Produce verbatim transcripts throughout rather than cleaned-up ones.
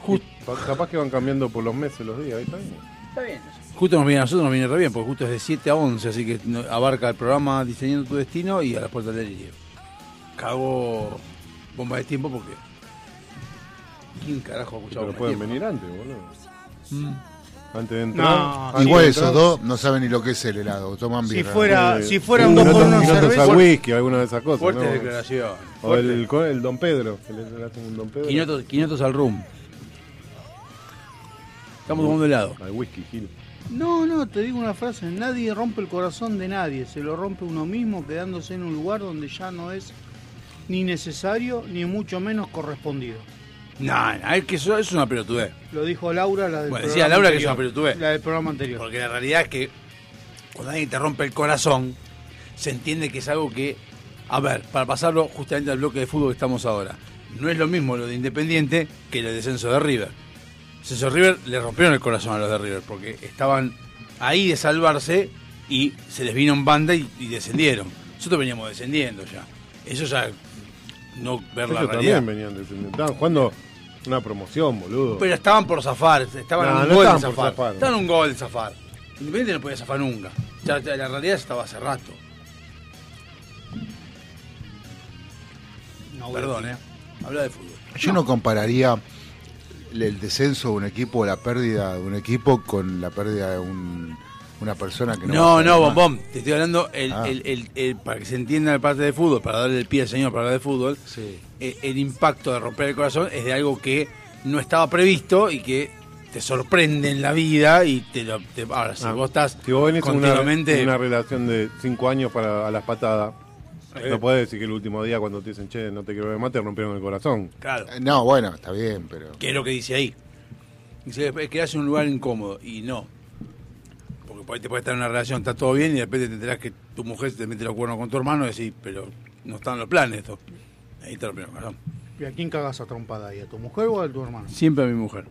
Just, capaz que van cambiando por los meses, los días, ¿está bien? Está bien. Justo nos viene a nosotros, nos viene re bien, porque justo es de siete a once, así que abarca el programa Diseñando tu Destino y a las puertas del delirio. Cago bomba de tiempo porque... ¿Quién carajo ha escuchado? Pero pueden venir antes, boludo. Mm. Antes de entrar. No, antes igual de esos entrar, dos no saben ni lo que es el helado, toman Si birra. fuera, eh, si fuera un dos pilotos- por uno en pilotos cerveza. al whisky, alguna de esas cosas. Fuertes ¿no? declaraciones. O el, el Don Pedro, que le le hacen un Don Pedro. quinientos, quinientos al rum. Estamos tomando helado. Al whisky, Gil. No, no, te digo una frase, nadie rompe el corazón de nadie, se lo rompe uno mismo quedándose en un lugar donde ya no es ni necesario ni mucho menos correspondido. No, no, es que eso es una pelotudez. Lo dijo Laura, la del Bueno, programa decía Laura que es anterior. una pelotudez. La del programa anterior. Porque la realidad es que cuando alguien te rompe el corazón, se entiende que es algo que, a ver, para pasarlo justamente al bloque de fútbol que estamos ahora, no es lo mismo lo de Independiente que el descenso de River. El descenso de River le rompieron el corazón a los de River porque estaban ahí de salvarse y se les vino en banda y, y descendieron. Nosotros veníamos descendiendo ya. Eso ya no ver la Ellos realidad. también venían descendiendo. Estaban jugando una promoción, boludo. Pero estaban por zafar, estaban No, a un no gol de estaban por zafar. zafar. Estaban a un gol de zafar. Independiente no podía zafar nunca. Ya, ya la realidad estaba hace rato. No, Perdón, eh. Habla de fútbol. Yo no compararía el descenso de un equipo o la pérdida de un equipo con la pérdida de un, una persona que no... va No, a no, ser más. bombón. Te estoy hablando el, Ah. el, el, el- para que se entienda la parte de fútbol, para darle el pie al señor para hablar de fútbol. Sí. eh, el impacto de romper el corazón es de algo que no estaba previsto y que te sorprende en la vida y te lo... te- ahora, si Ah, vos estás si vos venís en una, continuamente... en una relación de cinco años para a las patadas, Eh. no podés decir que el último día cuando te dicen, che, no te quiero ver más, te rompieron el corazón. Claro. Eh, No, bueno, está bien, pero... ¿Qué es lo que dice ahí? Dice, es que hace un lugar incómodo. Y no. Porque por ahí te puede estar en una relación, está todo bien, y de repente te enterás que tu mujer te mete los cuernos con tu hermano y decís, pero no están los planes esto. Ahí te lo primero, ¿no? ¿Y a quién cagas a trompada ahí? ¿A tu mujer o a tu hermano? Siempre a mi mujer.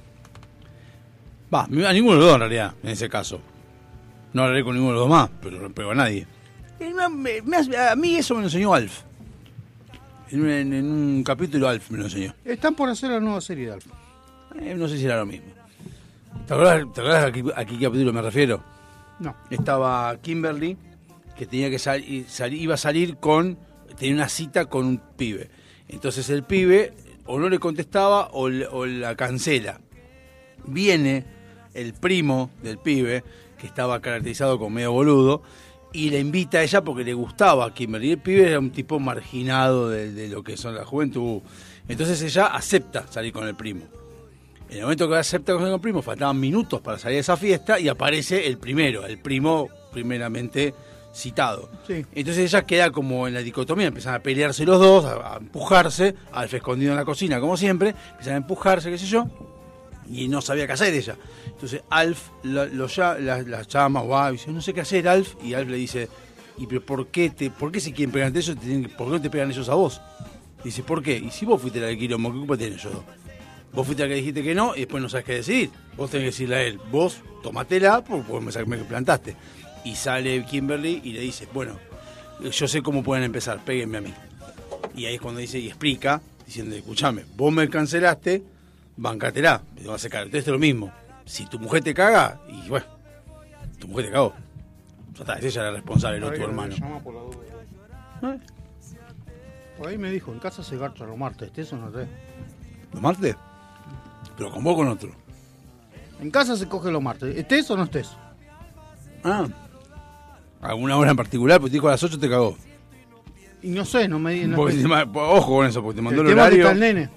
Va, a ninguno de los dos en realidad, en ese caso. No hablaré con ninguno de los dos más, pero no pego a nadie. Eh, me- me- me hace- a mí eso me lo enseñó Alf. En, un- en- en un capítulo Alf me lo enseñó. Están por hacer la nueva serie de Alfa. Eh, no sé si era lo mismo. ¿Te acordás, te acordás a, qué, a qué capítulo me refiero? No. Estaba Kimberly, que tenía que salir, iba a salir con, tenía una cita con un pibe. Entonces el pibe o no le contestaba o, le- o la cancela. Viene el primo del pibe, que estaba caracterizado como medio boludo, y le invita a ella porque le gustaba a Kimberly. El pibe era un tipo marginado de, de lo que son la juventud. Entonces ella acepta salir con el primo. En el momento que acepta con el primo, faltaban minutos para salir a esa fiesta y aparece el primero, el primo primeramente citado. Sí. Entonces ella queda como en la dicotomía, empiezan a pelearse los dos, a, a empujarse, Alf escondido en la cocina como siempre, empiezan a empujarse, qué sé yo, y no sabía qué hacer ella. Entonces Alf la, lo lla- la, la llama, va, y dice, no sé qué hacer, Alf, y Alf le dice, ¿y pero por qué, te, por qué se quieren pegar entre ellos? Te tienen que- ¿Por qué no te pegan ellos a vos? Dice, ¿por qué? Y si vos fuiste la del quilombo, ¿qué culpa tienen ellos dos? Vos fuiste la que dijiste que no y después no sabes qué decidir. Vos tenés que decirle a él, vos tomátela porque vos me, sa- me plantaste. Y sale Kimberly y le dice, bueno, yo sé cómo pueden empezar, péguenme a mí. Y ahí es cuando dice y explica, diciendo, escuchame, vos me cancelaste, bancatela, te vas a secar. Entonces es lo mismo. Si tu mujer te caga, y bueno, tu mujer te cagó. Ya está, es ella la responsable, no tu hermano. Llama por la duda. ¿Eh? Por ahí me dijo, en casa se garcha los martes, ¿estés o no estés? ¿Los martes? Pero con vos o con otro. En casa se coge los martes, ¿estés o no estés? Ah. ¿Alguna hora en particular? Porque te dijo a las ocho te cagó. Y no sé, no me di. No Porque sé. te ma- ojo con eso, porque te mandó El el, tema es que horario. está el nene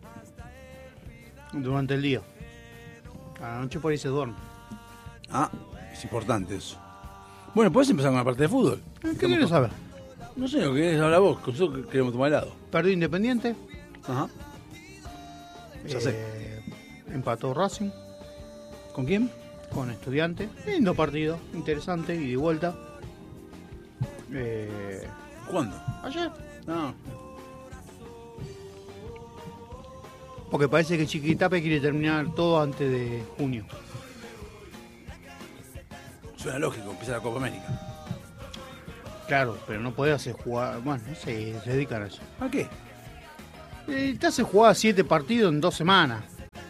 durante el día. A la noche por ahí se duerme. Ah, es importante eso. Bueno, ¿podés empezar con la parte de fútbol? ¿Qué quieres saber? No sé, lo que querés hablar vos, que nosotros queremos tomar helado. Perdió Independiente. Ajá. Ya eh, sé. Empató Racing ¿Con quién? con Estudiante. Lindo partido, interesante, y de vuelta. Eh, ¿Cuándo? ayer. No. Porque parece que Chiquitape quiere terminar todo antes de junio. Suena lógico, empieza la Copa América. Claro, pero no puede hacer jugar. Bueno, no sé, se dedican a eso. ¿A qué? Eh, te hace jugar siete partidos en dos semanas.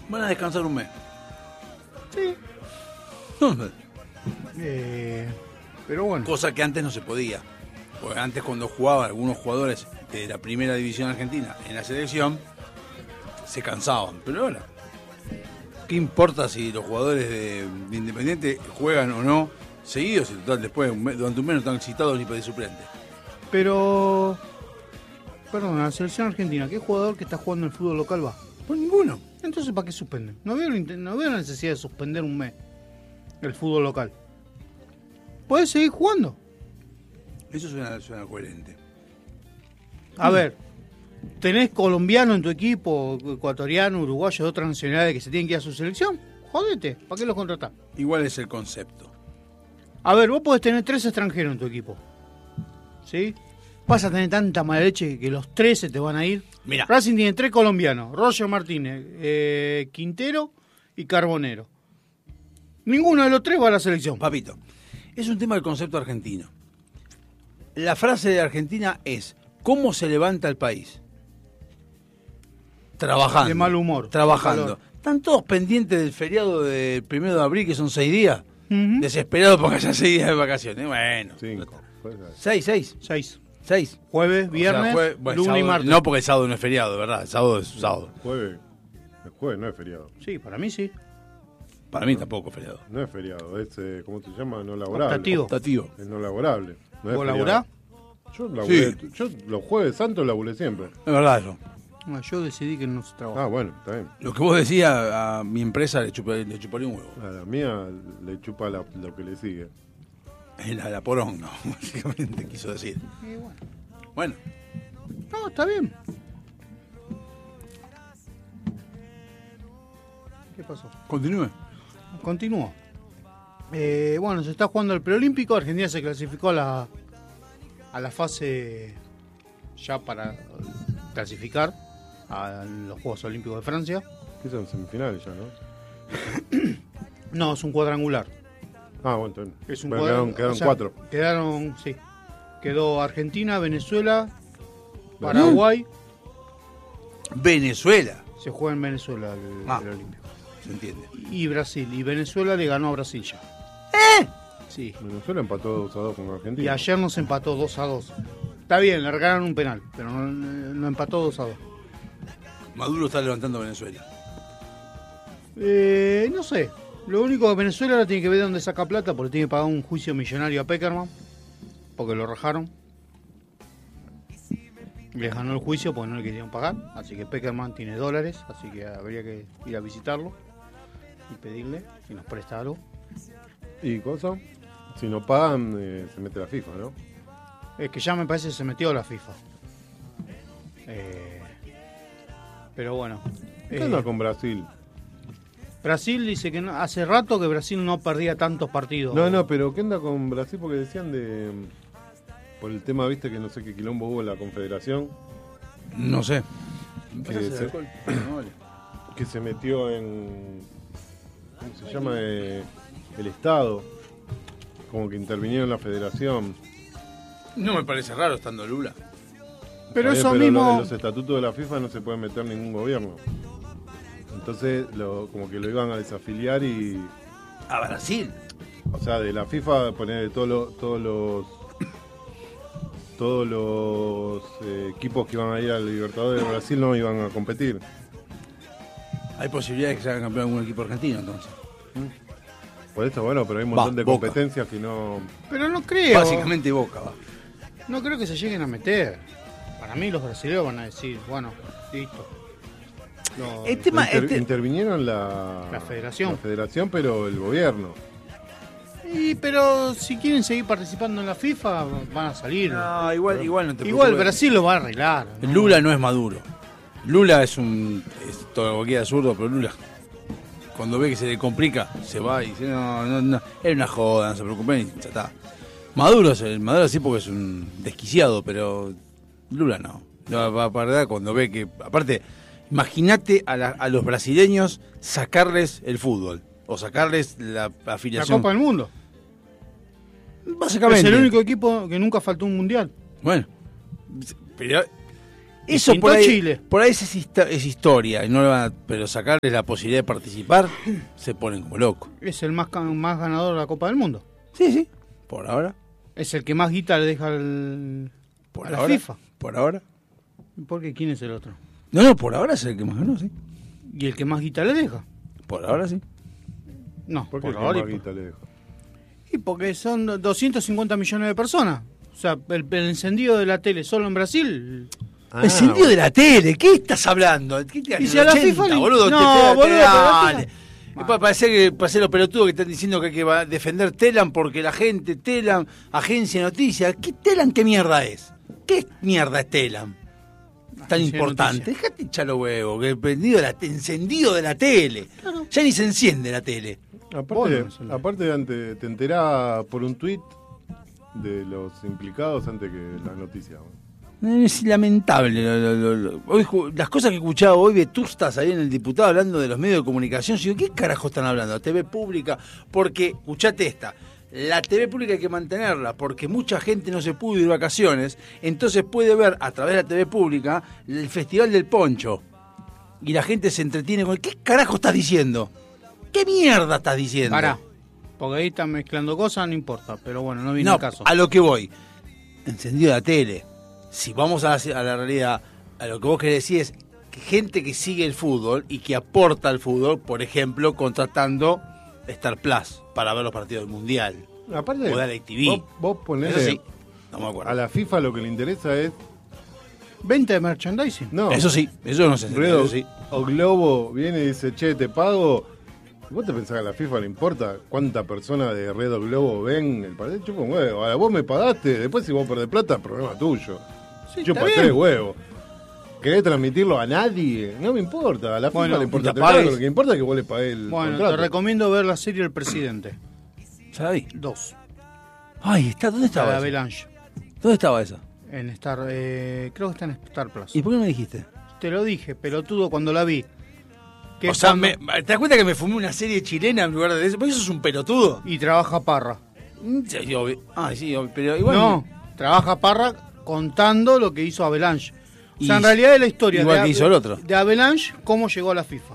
Van a descansar un mes. Sí. No, Eh, pero bueno. cosa que antes no se podía. Porque antes cuando jugaban algunos jugadores de la primera división argentina en la selección, se cansaban. Pero ahora, ¿qué importa si los jugadores de, de Independiente juegan o no seguidos? Y total, después un mes- durante un mes no están citados ni de suplente. Pero. Perdón, la selección argentina, ¿qué jugador que está jugando en el fútbol local va? Pues ninguno. Entonces, ¿para qué suspenden? No veo, la inte- no veo la necesidad de suspender un mes el fútbol local. Puedes seguir jugando. Eso suena, suena coherente. A ver, tenés colombiano en tu equipo, ecuatoriano, uruguayo, de otras nacionalidades que se tienen que ir a su selección. Jodete, ¿para qué los contratás? Igual es el concepto. A ver, vos podés tener tres extranjeros en tu equipo. ¿Sí? Vas a tener tanta mala leche que los tres se te van a ir. Mirá. Racing tiene tres colombianos: Roger Martínez, eh, Quintero y Carbonero. Ninguno de los tres va a la selección. Papito, es un tema del concepto argentino. La frase de Argentina es: ¿cómo se levanta el país? Trabajando. De mal humor. Trabajando. Calor. Están todos pendientes del feriado del primero de abril, que son seis días. Ujú. Desesperados porque haya seis días de vacaciones. Bueno. Cinco. Puede ser. Seis, seis. Seis. Seis. Jueves, viernes, O sea, jue- bueno, lunes y sábado- martes. No, porque el sábado no es feriado, ¿verdad? El sábado es sábado. Jueves. El jueves no es feriado. Sí, para mí sí. Para mí tampoco es feriado. No es feriado. Es, eh, ¿cómo se llama? No laborable. Optativo. Optativo. Es no laborable. No es ¿Vos feriado. laburás? Yo laburé. Sí. Yo los jueves santos laburé siempre. Es verdad eso. No, yo decidí que no se trabaja. Ah, bueno, está bien. Lo que vos decías a mi empresa le, chupa- le chuparía un huevo. A la mía le chupa la- lo que le sigue. La, la porón, no, básicamente quiso decir. Y bueno. Bueno, No, está bien. ¿Qué pasó? continúe. Continúa. Eh, bueno, se está jugando el preolímpico. Argentina se clasificó a la, a la fase ya para clasificar a los Juegos Olímpicos de Francia. Que son semifinales ya, ¿no? No, es un cuadrangular. Ah, bueno, entonces. Es un Bueno, cuadra- quedaron, quedaron o sea, cuatro. Quedaron, sí. Quedó Argentina, Venezuela, Paraguay. Venezuela, Se juega en Venezuela el, Ah. el Olímpico. se entiende. Y Brasil. Y Venezuela le ganó a Brasil ya. ¿Eh? Sí. Venezuela empató dos a dos con Argentina. Y ayer nos empató dos a dos. Está bien, le regalaron un penal, pero no, no empató dos a dos. Maduro está levantando Venezuela. Eh, no sé. Lo único que Venezuela ahora tiene que ver de dónde saca plata, porque tiene que pagar un juicio millonario a Peckerman, porque lo rajaron. Les ganó el juicio porque no le querían pagar, así que Peckerman tiene dólares, así que habría que ir a visitarlo y pedirle si nos presta algo. ¿Y cosa? Si no pagan, eh, se mete la FIFA, ¿no? Es que ya me parece que se metió la FIFA. Eh, pero bueno. ¿Qué eh, onda con Brasil? Brasil dice que no- hace rato que Brasil no perdía tantos partidos. No, no, pero ¿qué onda con Brasil? Porque decían de... Por el tema, viste, que no sé qué quilombo hubo en la Confederación, No sé. que se, que se metió en... ¿Cómo se llama? Eh, el Estado. Como que intervinieron en la Federación. No me parece raro estando Lula. Pero Está eso bien, pero mismo. lo- en los estatutos de la FIFA no se puede meter ningún gobierno. Entonces, lo, como que lo iban a desafiliar y... A Brasil. O sea, de la FIFA poner todos los todos los todos los eh, equipos que iban a ir al Libertadores de Brasil no iban a competir. Hay posibilidades de que se haga campeón algún equipo argentino entonces. Por eso, bueno, pero hay un Va, montón de Boca. competencias que no... Pero no creo. Básicamente Boca va. No creo que se lleguen a meter. Para mí los brasileños van a decir, bueno, listo. No, El tema- Inter- este- intervinieron la... La federación. La federación, pero el gobierno. y, pero si quieren seguir participando en la FIFA, van a salir. No, igual, igual no te Igual preocupes. Brasil lo va a arreglar. ¿no? Lula no es Maduro. Lula es un... Es todo lo que queda zurdo, pero Lula... Cuando ve que se le complica, se va y dice, no, no, no, es una joda, no se preocupen y ya está. Maduro, es el, Maduro sí porque es un desquiciado, pero Lula no. No, va a perder cuando ve que... Aparte, imagínate a, la- a los brasileños sacarles el fútbol o sacarles la La afiliación. Copa del Mundo. Básicamente. Es el único equipo que nunca faltó un mundial. Bueno, pero Eso Distinto por ahí, Chile. por ahí es, histo- es historia, y no le van a- pero sacarles la posibilidad de participar, se ponen como locos. Es el más, ca- más ganador de la Copa del Mundo. Sí, sí, por ahora. Es el que más guita le deja al, Por a la ahora, FIFA. Por ahora. ¿Por qué? ¿Quién es el otro? No, no, por ahora es el que más ganó, sí. ¿Y el que más guita le deja? Por ahora sí. No, ¿Por por, qué ahora. más Y, guita le dejo? y porque son doscientos cincuenta millones de personas. O sea, el, el encendido de la tele solo en Brasil. Ah, Encendido bueno. de la tele, ¿qué estás hablando? ¿Qué te Y si a la ochenta, FIFA le- boludo? No, te- te- te- boludo, pero la dale. FIFA- Y pa- Parece que parece los pelotudos que están diciendo que hay que va a defender Telam porque la gente, Telam, agencia de noticias. ¿Qué Telam qué mierda es? ¿Qué mierda es Telam? Tan Agencia de importante. Dejate echar los huevos, que prendido de la te- encendido de la tele. Ya ni se enciende la tele. Aparte, Bueno, eso no. aparte antes, te enterás por un tuit de los implicados antes que las noticias. ¿no? Es lamentable. lo- lo- lo- lo- Hoy, ju- las cosas que he escuchado hoy, Vetustas ahí en el diputado hablando de los medios de comunicación, yo digo, ¿qué carajo están hablando? La T V pública, porque, escuchate esta, la T V pública hay que mantenerla, porque mucha gente no se pudo ir de vacaciones, entonces puede ver a través de la T V pública el Festival del Poncho. Y la gente se entretiene con, ¿qué carajo estás diciendo? ¿Qué mierda estás diciendo? Pará. Porque ahí están mezclando cosas, no importa. Pero bueno, no viene No, el caso. a lo que voy. Encendido la tele. Si vamos a la, a la realidad, a lo que vos querés decir es que gente que sigue el fútbol y que aporta al fútbol, por ejemplo, contratando Star Plus para ver los partidos del Mundial. Aparte, O de la T V. vos, vos ponele Eso sí, no me acuerdo. a la FIFA lo que le interesa es. Venta de merchandising. No, Eso sí, eso no se Red o, eso sí. o Globo viene y dice, che, te pago. ¿Vos te pensás que a la FIFA le importa cuántas personas de Red o Globo ven el partido? Chupa un huevo. Ahora vos me pagaste, después si vos perdés plata, problema tuyo. Sí, Chupa está tres bien. huevos. ¿Querés transmitirlo a nadie? No me importa. A la FIFA Bueno, le importa te tres huevos, pagues. lo que importa es que vos le pagués el Bueno, contrato. te recomiendo ver la serie El Presidente. ¿Ya la vi? Dos. Ay, está, ¿dónde La estaba de esa? Avalanche. ¿Dónde estaba esa? En Star, eh, creo que está en Star Plus. ¿Y por qué no me dijiste? Te lo dije, pelotudo, cuando la vi. Que O sea, cuando- me- ¿te das cuenta que me fumé una serie chilena en lugar de eso? ¿Por eso es un pelotudo? Y trabaja Parra. Mm, sí, obvio. Ah, sí, obvio, pero igual... No, trabaja Parra contando lo que hizo Avalanche. O sea, Y- en realidad es la historia igual de, que hizo el otro. de Avalanche, cómo llegó a la FIFA.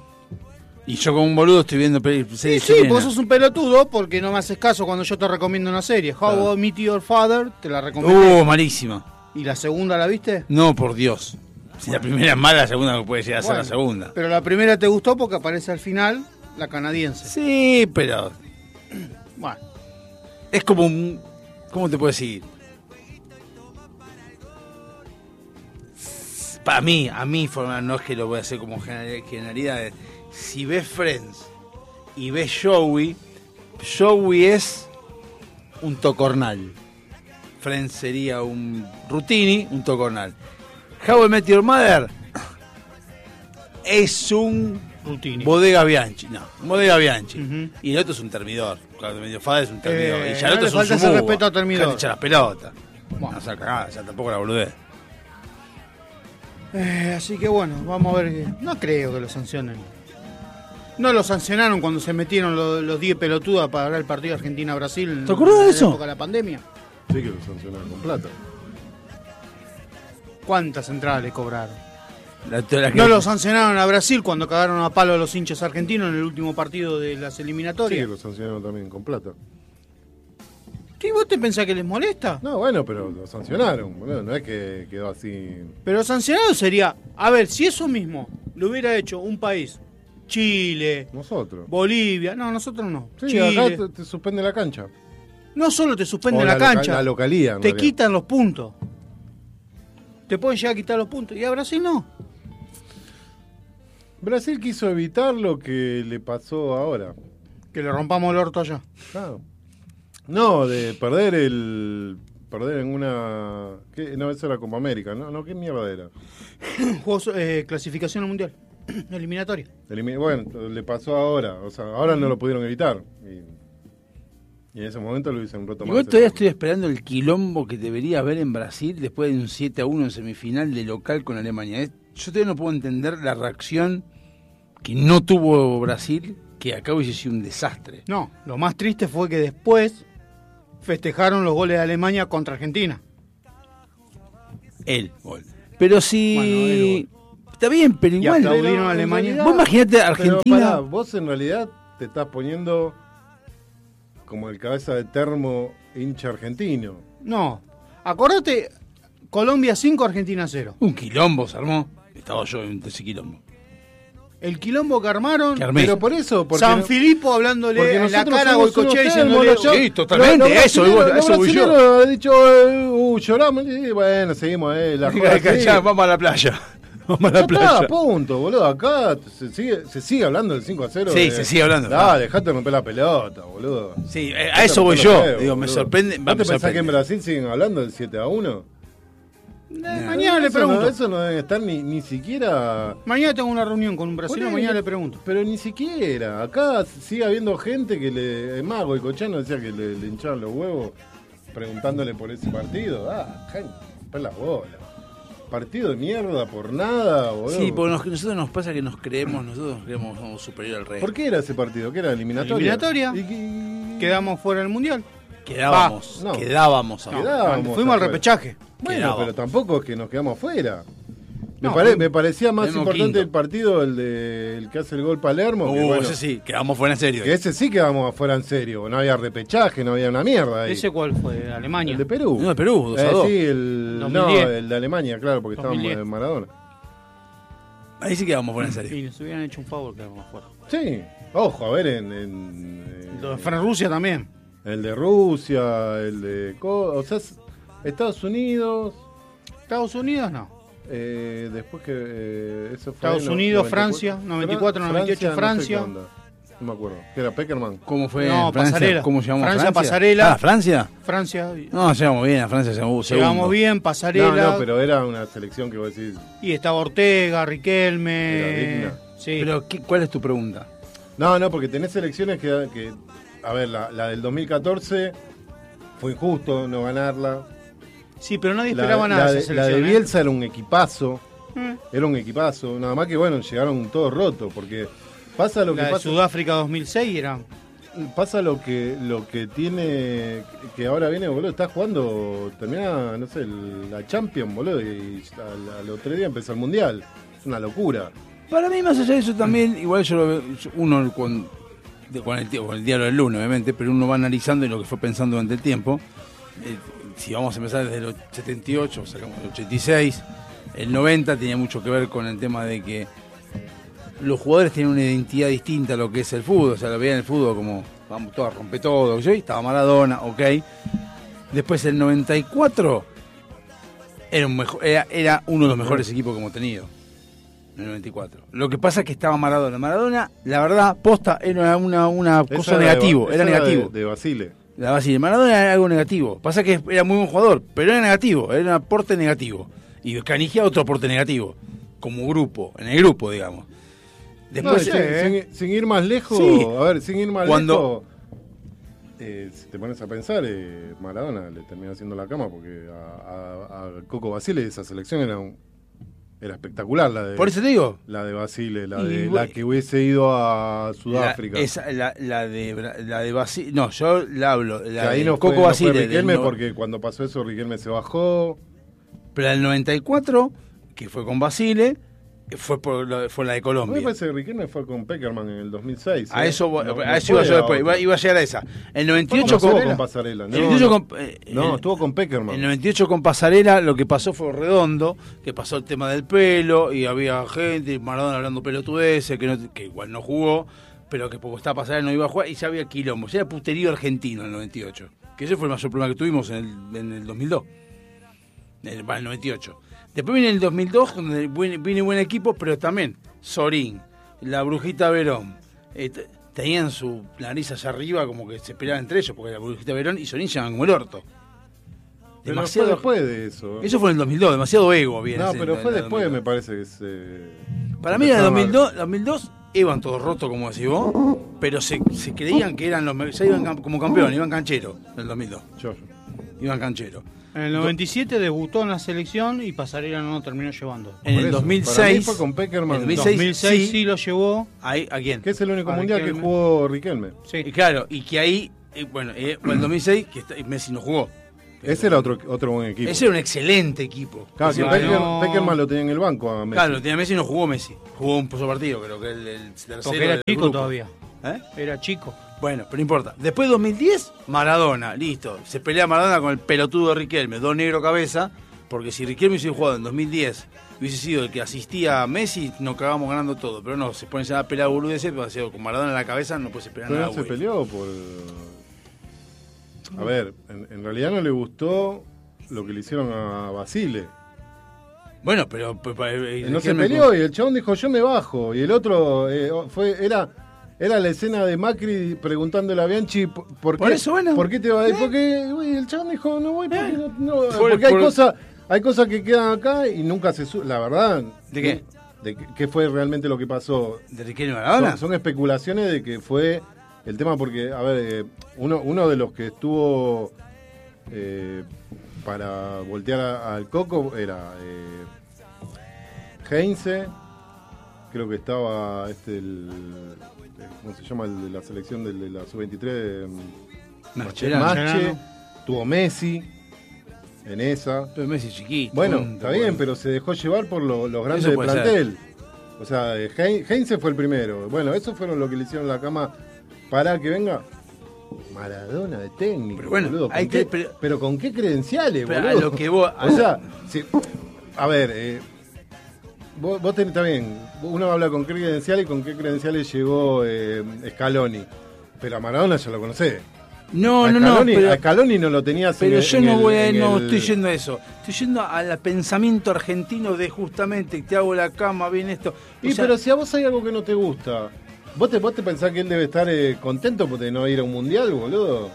Y yo como un boludo estoy viendo peli- Sí, series sí, chilenas. vos sos un pelotudo porque no me haces caso cuando yo te recomiendo una serie. How Claro. I Met Your Father, te la recomiendo. Uh, malísima. ¿Y la segunda la viste? No, por Dios. Si la primera es mala, la segunda no puede llegar a ser Bueno, la segunda. Pero la primera te gustó porque aparece al final la canadiense. Sí, pero Bueno, es como un... ¿Cómo te puedo decir? Para mí, a mí, forma- no es que lo voy a hacer como general- generalidades. Si ves Friends y ves Joey, Joey es un tocornal. Friends sería un Rutini, un tocornal. How I Met Your Mother es un Rutini. Bodega Bianchi. No, Bodega Bianchi. Ujú. Y el otro es un termidor. Cuando medio Fada es un termidor. Eh, y ya el no otro le es un falta ese sububa. respeto al termidor. Dejate echar las pelotas. Bueno. No, o sea, cagada, ya tampoco la boludez. Eh, así que bueno, vamos a ver. que- No creo que lo sancionen. No lo sancionaron cuando se metieron los, los diez pelotudas para ver el partido Argentina-Brasil. ¿Te acordás de en la eso? época de la pandemia. Sí que lo sancionaron con plata. ¿Cuántas entradas le cobraron? La- la que- No lo sancionaron a Brasil cuando cagaron a palo a los hinchas argentinos en el último partido de las Sí que eliminatorias. lo sancionaron también con plata. ¿Qué vos te pensás que les molesta? No, bueno, pero lo sancionaron, boludo. No es que quedó así. Pero sancionado sería, a ver, si eso mismo lo hubiera hecho un país, Chile, Nosotros. Bolivia, no, nosotros no. Sí, Chile. acá te, te suspende la cancha. No solo te suspenden O la, la loca- cancha, la localía, en te realidad. quitan los puntos. Te pueden llegar a quitar los puntos. Y a Brasil no. Brasil quiso evitar lo que le pasó ahora. Que le rompamos el orto allá. Claro. No, de perder el. Perder en una. ¿qué? No, esa era Copa América, ¿no? No, ¿qué mierda era? Juegos, eh, clasificación al mundial. Eliminatoria. Elimi- Bueno, le pasó ahora. O sea, ahora no lo pudieron evitar. Y, y en ese momento lo hubiesen roto más. Igual todavía estoy esperando el quilombo que debería haber en Brasil después de un siete a uno en semifinal de local con Alemania. Es- Yo todavía no puedo entender la reacción que no tuvo Brasil, que acá hubiese sido un desastre. No, lo más triste fue que después festejaron los goles de Alemania contra Argentina. El gol. Pero si... Bueno, está bien, pero igual... Y aplaudieron Pero, a en Alemania. realidad- Vos imaginate Pero Argentina... pará, vos en realidad te estás poniendo como el cabeza de termo hincha argentino. No. Acordate, Colombia cinco, Argentina cero. Un quilombo se armó. Estaba yo en ese quilombo. El quilombo que armaron. Que armé. Pero por eso, porque San no- Filipo porque hablándole en la nosotros cara a somos Goicoechea unos diciéndole... termos, los- Sí, totalmente, los- los eso, brasileros- igual, los eso voy yo. brasileros han dicho, eh, uh, lloramos, y bueno, seguimos, eh, la joda sigue. Ya, vamos a la playa. Vamos a Ya la playa. está, punto, boludo. Acá se sigue, se sigue hablando del cinco a cero. Sí, de- se sigue hablando. Dale, dejate de romper la pelota, boludo. Sí, eh, a Dejate eso voy romper los yo. huevos, Digo, me boludo. sorprende. ¿Vos va, te me pensás sorprende. que en Brasil siguen hablando del siete a uno? Eh, mañana le Eso pregunto. No, eso no debe estar ni, ni siquiera... Mañana tengo una reunión con un brasileño, Ponele, mañana le pregunto. Pero ni siquiera. Acá sigue habiendo gente que le... Es más, Goicoechea decía que le, le hinchaban los huevos preguntándole por ese partido. Ah, gente, romper las bolas. Partido de mierda por nada, boludo. Sí, porque nos- nosotros nos pasa que nos creemos, nosotros nos creemos somos superior al rey. ¿Por qué era ese partido? ¿Qué era? ¿Eliminatoria? Eliminatoria. ¿Y qué- Quedamos fuera del mundial. Quedábamos, Va, no. quedábamos. No, ahora. Quedábamos fuimos al afuera. repechaje. Bueno, Quedábamos. pero tampoco es que nos quedamos fuera. Me, No, pare- fue- me parecía más fuimos importante quinto. el partido, el de el que hace el gol Palermo. que, Uh, bueno, ese sí, quedamos fuera en serio. que ese sí quedamos afuera en serio. No había repechaje, no había una mierda ahí. ¿Ese cuál fue? ¿Alemania? El de Perú. No, de Perú, dos a Eh, dos. sí, el, dos mil no, diez. el de Alemania, claro, porque dos mil estábamos diez. en Maradona. Ahí sí quedamos fuera en serio. Y nos hubieran hecho un favor, quedamos afuera. Sí, ojo, a ver, en, en, en- Lo de Fran-Rusia también. el de Rusia, el de... Co- O sea, es- Estados Unidos... Estados Unidos no. Eh, después que eh, eso fue Estados no- Unidos, noventa y cuatro. Francia, noventa y cuatro, noventa y ocho, no sé Francia. qué onda. No me acuerdo. ¿Qué era Peckerman? ¿Cómo fue No, Francia? Pasarela. ¿Cómo llamamos Francia, Francia? Pasarela. Ah, ¿Francia? Francia. No, llegamos bien a Francia, segundo. Llegamos bien, Pasarela. No, no, pero era una selección que vos decís. Y estaba Ortega, Riquelme. Era digna. Sí. Pero, ¿qué, ¿cuál es tu pregunta? No, no, porque tenés selecciones que. que a ver, la, la del dos mil catorce fue injusto no ganarla. sí, pero nadie La, esperaba nada la de de, esa la de selección. ¿eh? Bielsa era un equipazo. Eh. Era un equipazo. Nada más que, bueno, llegaron todos rotos. Porque pasa lo que La de pasa. Sudáfrica dos mil seis era. Pasa lo que lo que tiene que ahora viene, boludo, está jugando, termina, no sé, el- la Champions, boludo, y al, al otro día empieza el Mundial. Es una locura. Para mí, más allá de eso también, igual yo lo veo, yo- uno con, de- con, el, tie- con el diario del lunes, obviamente, pero uno va analizando y lo que fue pensando durante el tiempo. Eh, si vamos a empezar desde el setenta y ocho, sacamos el ochenta y seis, el noventa tenía mucho que ver con el tema de que los jugadores tienen una identidad distinta a lo que es el fútbol, o sea, lo veían el fútbol como, vamos todos a romper todo, ¿sí? Estaba Maradona, ok. Después el noventa y cuatro era, un mejor, era, era uno de los mejores equipos que hemos tenido. En el noventa y cuatro. Lo que pasa es que estaba Maradona. Maradona, la verdad, posta, era una, una Esa cosa era de- negativo, esa era negativo. De, de Basile. La Basile. Maradona era algo negativo. Pasa que era muy buen jugador, pero era negativo, era un aporte negativo. Y Canigia otro aporte negativo, como grupo, en el grupo, digamos. Después, No, sin, eh. sin- sin ir más lejos, Sí. a ver, sin ir más Cuando- lejos, eh, si te pones a pensar, eh, Maradona le terminó haciendo la cama porque a, a- a Coco Basile esa selección era un- era espectacular la de por eso te digo. la de Basile, la Y de bu- la que hubiese ido a Sudáfrica. La, esa, la, la de Bra- la de Basile, no, yo la hablo, que la ahí de no fue, Coco no fue Basile, del Riquelme no- porque cuando pasó eso Riquelme se bajó. pero la del noventa y cuatro, que fue con Basile, fue por la- fue la de A mí Colombia. me parece que Riquelme fue con Peckerman en el dos mil seis. A ¿eh? eso, voy- No- a no eso iba fue yo a después, otra. iba, iba a llegar a esa. El noventa y No ocho estuvo con, con Pasarela, no, el noventa y ocho no. con, eh, No, el- estuvo con Peckerman. el noventa y ocho con Pasarela, lo que pasó fue redondo, que pasó el tema del pelo, y había gente, y Maradona hablando pelotudeces, que, no, que igual no jugó, pero que porque estaba Pasarela no iba a jugar, y ya había quilombo, ya era puterío argentino en el noventa y ocho, que ese fue el mayor problema que tuvimos en el, en el dos mil dos, en el, en el noventa y ocho. Después viene el dos mil dos, donde viene, viene buen equipo, pero también Sorín, la Brujita Verón, eh, t- tenían su nariz allá arriba como que se peleaban entre ellos, porque la Brujita Verón y Sorín llegaban como el orto. Pero Demasiado- fue después de eso. Eso fue en el dos mil dos, demasiado ego viene. No, ese- pero en fue el después, dos mil dos. me parece que se. Para mí en el empezaba- dos mil dos, dos mil dos iban todos rotos, como decís vos, pero se, se creían que eran los me- ya iban cam- como campeones, iban cancheros en el dos mil dos. Yo- Iban cancheros. En el noventa y siete debutó en la selección y Pasarela no lo terminó llevando. En por el eso, dos mil para mí seis. fue con Peckerman. en En dos mil seis, dos mil seis sí. sí lo llevó. Ahí, ¿a quién? Que es el único A mundial que Riquelme. jugó Riquelme. Y Sí. claro, y que ahí, eh, bueno, eh, en el dos mil seis, que está- Messi no jugó. Ese era otro, otro buen equipo. Ese era un excelente equipo. Claro, Ese que era- Pecker- no- Peckerman lo tenía en el banco a Messi. Claro, lo tenía Messi y no jugó Messi. Jugó un pozo partido, creo que el, el tercero. Porque era del chico grupo. todavía. ¿Eh? Era chico. Bueno, pero no importa. Después de dos mil diez, Maradona, listo. Se pelea Maradona con el pelotudo de Riquelme, dos negro cabeza, porque si Riquelme hubiese jugado en dos mil diez, hubiese sido el que asistía a Messi, nos cagamos ganando todo. Pero no, se ponen a pelear boludeces, pero ha sido con Maradona en la cabeza no puede esperar Pero nada, no se güey. peleó por... A ver, en, en realidad no le gustó lo que le hicieron a Basile. Bueno, pero... pero, pero, eh, No se Riquelme peleó con- y el chabón dijo yo me bajo. Y el otro eh, fue era era la escena de Macri preguntándole a Bianchi por, por Por qué, eso, bueno. ¿por qué te vas? Eh. Porque uy, el chabón dijo no voy porque, Eh. no, no, Por- porque hay por- cosas hay cosas que quedan acá y nunca se su la verdad. ¿De qué? De qué- qué fue realmente lo que pasó. ¿De Riquelme Maradona? Son, son especulaciones de que fue el tema porque, a ver, eh, uno, uno de los que estuvo eh, para voltear a- al Coco era eh, Heinze, creo que estaba este el, eh, ¿cómo se llama? El de la selección del- de la sub veintitrés, Mascherano. Mache, tuvo Messi en esa. Pero Messi chiquito. Bueno, tonto, está bien, bueno. pero se dejó llevar por lo- los grandes Eso de puede plantel. O sea, eh, Hein- Heinze fue el primero. Bueno, eso fueron lo que le hicieron la cama para que venga Maradona de técnico. Pero bueno, boludo. ¿Con hay qué- que- pero- pero con qué credenciales, Pero a boludo. lo que vos- O sea, si- a ver, eh, vos, vos tenés también, uno habla con qué credenciales y con qué credenciales llegó eh, Scaloni. Pero a Maradona ya lo conocés. No, a no, no, Scaloni, pero... a Scaloni no lo tenías en Pero el- yo en no el- voy a, en no el- estoy yendo a eso. Estoy yendo al pensamiento argentino de justamente te hago la cama, bien esto. O Y sea, pero si a vos hay algo que no te gusta, ¿vos te, vos te pensás que él debe estar eh, contento por de no ir a un mundial, boludo?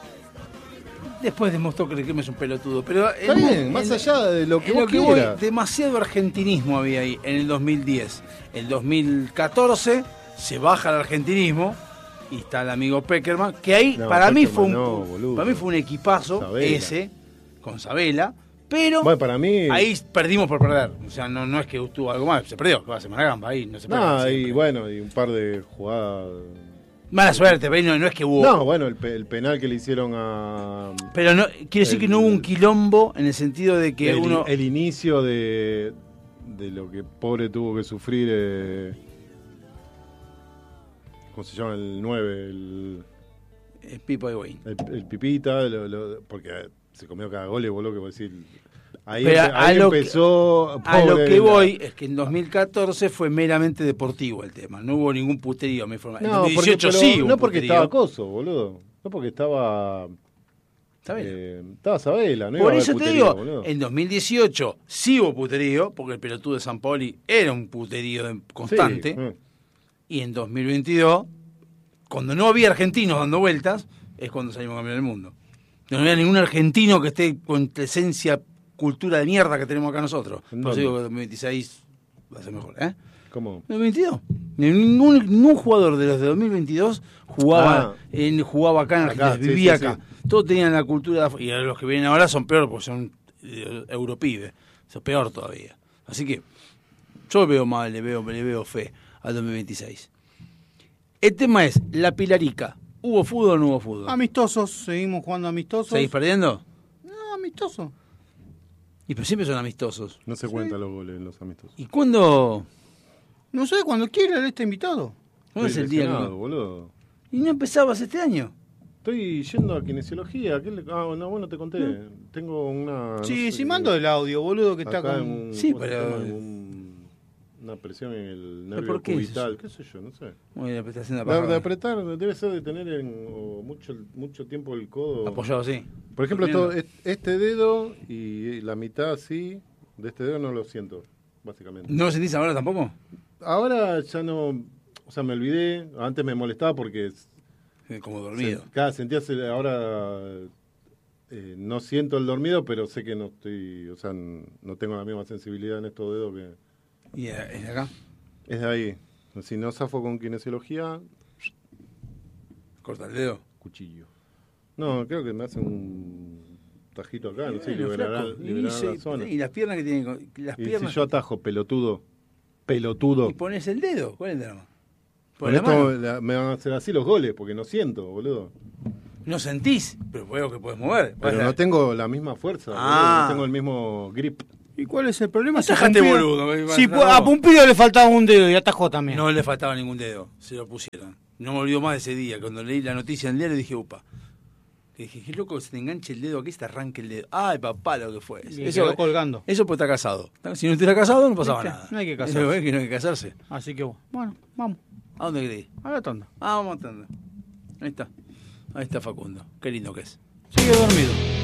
después demostró que Riquelme es un pelotudo. Pero Está en- bien, más en- allá de lo que en vos lo que voy, quieras. demasiado argentinismo había ahí en el dos mil diez. El dos mil catorce se baja el argentinismo y está el amigo Peckerman, que ahí No, para mí fue un Peckerman no, boludo. para mí fue un equipazo Sabela. ese con Sabela, pero Bueno, para mí... ahí perdimos por perder. O sea, no, no es que tuvo algo más, se perdió, que va a ser Maragamba ahí, no se puede. No, siempre. y bueno, y un par de jugadas... Mala suerte, pero no, no es que hubo. No, bueno, el, pe- el penal que le hicieron a... Pero no, quiere decir El- que no hubo un quilombo en el sentido de que el, uno. el inicio de, de lo que pobre tuvo que sufrir... Eh, ¿cómo se llama? El nueve, el... eh, Pipo de Wayne. El, el Pipita, lo- lo- porque se comió cada gol, boludo, que vos decís. Ahí, Pero empe- a ahí lo que- empezó. A lo pobre que la- voy es que en dos mil catorce fue meramente deportivo el tema. No hubo ningún puterío. Me informa. En No, dos mil porque, dieciocho pero sí hubo no un porque puterío. estaba Coso, boludo. No porque estaba. Está bien. eh, estaba Sabela, ¿no? iba Por a haber eso te puterío, digo, boludo. en dos mil dieciocho sí hubo puterío, porque el pelotudo de San Paoli era un puterío de- constante. Sí, mm. Y en dos mil veintidós, cuando no había argentinos dando vueltas, es cuando salimos campeones del mundo. No había ningún argentino que esté con la esencia, cultura de mierda que tenemos acá nosotros. ¿En Por eso dónde? digo que dos mil veintiséis va a ser mejor, ¿eh? ¿Cómo? dos mil veintidós. Ningún, ningún jugador de los de dos mil veintidós jugaba, Ah. en, jugaba acá en Acá, Argentina, sí, vivía sí, acá. sí. Todos tenían la cultura de afu- y los que vienen ahora son peor porque son eh, europibes. Eso es peor todavía. Así que yo veo mal, le veo, le veo fe al dos mil veintiséis. El tema es, la Pilarica, ¿hubo fútbol o no hubo fútbol? Amistosos, seguimos jugando amistosos. ¿Seguís perdiendo? No, amistosos. Y pero siempre son amistosos. No se cuentan los goles en los amistosos. ¿Y cuándo? No sé, cuando quiera él está invitado. ¿Cuándo es Estoy el día? lesionado, que- boludo. ¿Y no empezabas este año? Estoy yendo a kinesiología. ¿qué le- Ah, no, bueno, te conté. Tengo una. no Sí, sé sí, qué- mando el audio, boludo, que está acá con... en un- Sí, ¿cómo se pero- llama? En un- una presión en el ¿Pero nervio por qué es cubital. ¿Qué sé yo? No sé. Bueno, la prestación de De, de paja. apretar, debe ser de tener en, o mucho, mucho tiempo el codo. Apoyado, sí. Por ejemplo, Durmiendo. todo, est- este dedo y la mitad así, de este dedo no lo siento, básicamente. ¿No lo sentís ahora tampoco? Ahora ya no, o sea, me olvidé, antes me molestaba porque Eh, Como dormido. se- cada sentía, se- ahora eh, no siento el dormido, pero sé que no estoy, o sea, n- no tengo la misma sensibilidad en estos dedos que ¿Y eh, es de acá? es de ahí. Si no zafo con kinesiología, Corta el dedo. cuchillo. No, creo que me hacen un tajito acá, no sé, Bueno, liberará, flaco, y, liberará sí, la zona. y las piernas que tienen. con- Las Y piernas. si yo atajo, pelotudo, pelotudo. Y pones el dedo. ¿Cuál es el drama? Con Pon la esto mano. la- me van a hacer así los goles, porque no siento, boludo. No sentís, pero veo que puedes mover. Pero Vas a- no tengo la misma fuerza, Ah. boludo, no tengo el mismo grip. ¿Y cuál es el problema? No Si a dejate Pumpido- boludo, Si no. pu- a Pumpido le faltaba un dedo y atajó también. No le faltaba ningún dedo, se lo pusieron. No me olvido más de ese día. Cuando leí la noticia en el diario dije, upa. Que dije, qué loco que se te enganche el dedo aquí, se te arranque el dedo. Ay, papá, lo que fue. Y quedó colgando. Eso porque está casado. Si no estuviera casado, no pasaba ¿Viste? nada. No hay que casarse. Eso es que no hay que casarse. Así que bueno, vamos. ¿A dónde querés? A la tanda. Ah, vamos a tanda. Ahí está. Ahí está Facundo. Qué lindo que es. Sigue dormido.